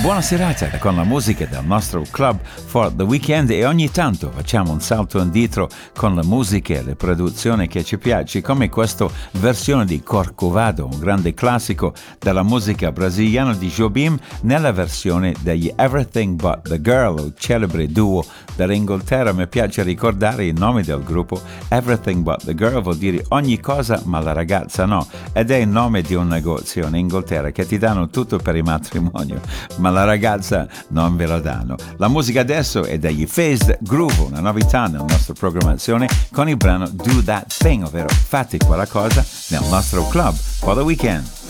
Buona serata con la musica del nostro Club for the Weekend e ogni tanto facciamo un salto indietro con la musica e le produzioni che ci piace, come questa versione di Corcovado, un grande classico della musica brasiliana di Jobim, nella versione degli Everything But the Girl, un celebre duo dall'Inghilterra. Mi piace ricordare il nome del gruppo. Everything But the Girl vuol dire ogni cosa ma la ragazza no, ed è il nome di un negozio in Inghilterra che ti danno tutto per il matrimonio, ma la ragazza non ve la danno. La musica adesso è degli Phased Groove, una novità nella nostra programmazione con il brano Do That Thing, ovvero fate quella cosa nel nostro Club for the Weekend.